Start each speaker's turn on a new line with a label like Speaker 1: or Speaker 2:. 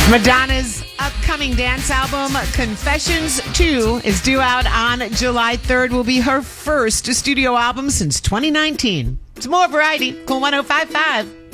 Speaker 1: Madonna's upcoming dance album, Confessions 2, is due out on July 3rd. Will be her first studio album since 2019. It's more variety. Cool 105.5.